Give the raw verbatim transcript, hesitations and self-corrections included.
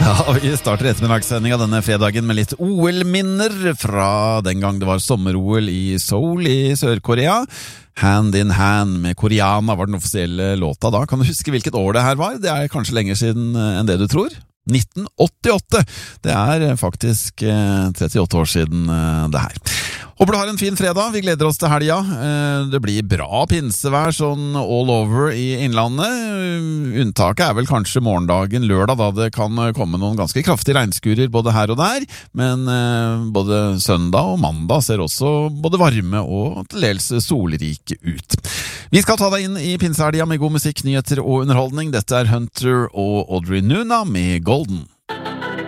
Ja, vi starter ettermiddagssendingen denne fredagen med litt O L-minner fra den gang det var sommer-O L i Seoul i Sør-Korea. Hand in Hand med Koreana var den offisielle låta da. Kan du huske hvilket år det her var? Det er kanskje lenger siden enn det du tror. nitten åttiåtte. Det er faktisk trettiåtte år siden det her. Håper du har en fin fredag. Vi gleder oss til helga. Det blir bra pinsevær sånn all over i innlandet. Unntaket er vel kanskje morgendagen lørdag, da det kan komme noen ganske kraftige regnskurer både her og der. Men både søndag og mandag ser også både varme og til dels solrike ut. Vi skal ta deg inn i pinsehelga med god musikk, nyheter og underholdning. Dette er Hunter og Audrey Nuna med Golden.